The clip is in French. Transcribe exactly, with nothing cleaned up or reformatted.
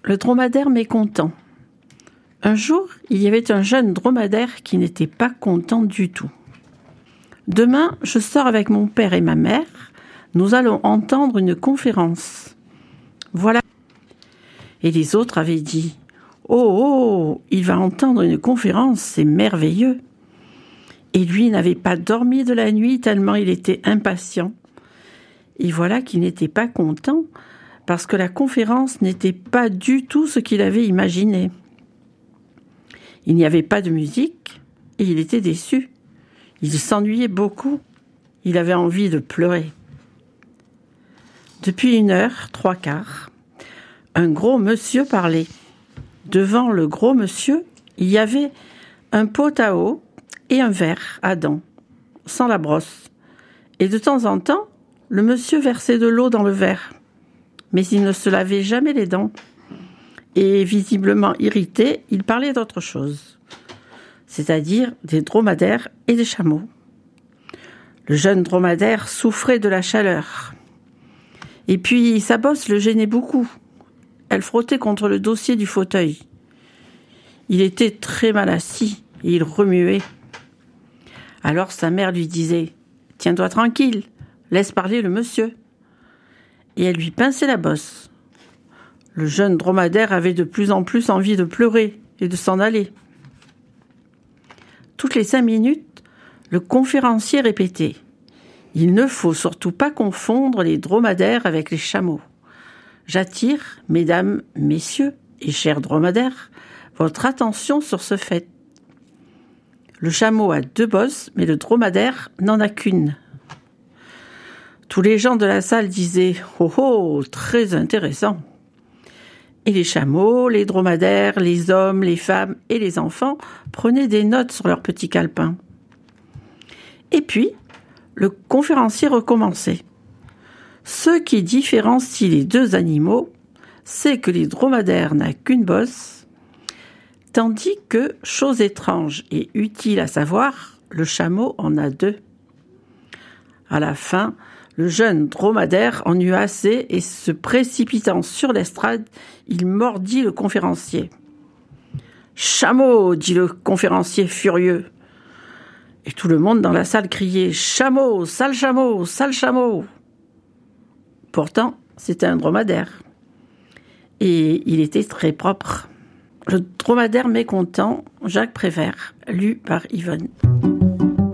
Le dromadaire mécontent. Un jour, il y avait un jeune dromadaire qui n'était pas content du tout. « Demain, je sors avec mon père et ma mère. Nous allons entendre une conférence. » Voilà. Et les autres avaient dit « Oh, oh, il va entendre une conférence, c'est merveilleux !» Et lui n'avait pas dormi de la nuit tellement il était impatient. Et voilà qu'il n'était pas content parce que la conférence n'était pas du tout ce qu'il avait imaginé. Il n'y avait pas de musique et il était déçu. Il s'ennuyait beaucoup. Il avait envie de pleurer. Depuis une heure, trois quarts, un gros monsieur parlait. Devant le gros monsieur, il y avait un pot à eau et un verre à dents, sans la brosse. Et de temps en temps, le monsieur versait de l'eau dans le verre. Mais il ne se lavait jamais les dents. Et visiblement irrité, il parlait d'autre chose, c'est-à-dire des dromadaires et des chameaux. Le jeune dromadaire souffrait de la chaleur. Et puis sa bosse le gênait beaucoup. Elle frottait contre le dossier du fauteuil. Il était très mal assis et il remuait. Alors sa mère lui disait « Tiens-toi tranquille, laisse parler le monsieur. » Et elle lui pinçait la bosse. Le jeune dromadaire avait de plus en plus envie de pleurer et de s'en aller. Toutes les cinq minutes, le conférencier répétait « Il ne faut surtout pas confondre les dromadaires avec les chameaux. J'attire, mesdames, messieurs et chers dromadaires, votre attention sur ce fait. Le chameau a deux bosses, mais le dromadaire n'en a qu'une. » Tous les gens de la salle disaient « Oh oh, très intéressant !» Et les chameaux, les dromadaires, les hommes, les femmes et les enfants prenaient des notes sur leurs petits calepins. Et puis, le conférencier recommençait. Ce qui différencie les deux animaux, c'est que les dromadaires n'ont qu'une bosse, tandis que, chose étrange et utile à savoir, le chameau en a deux. À la fin, le jeune dromadaire en eut assez et, se précipitant sur l'estrade, il mordit le conférencier. « Chameau !» dit le conférencier furieux. Et tout le monde dans la salle criait « Chameau ! Sale chameau ! Sale chameau !» Pourtant, c'était un dromadaire. Et il était très propre. Le dromadaire mécontent, Jacques Prévert, lu par Yvonne.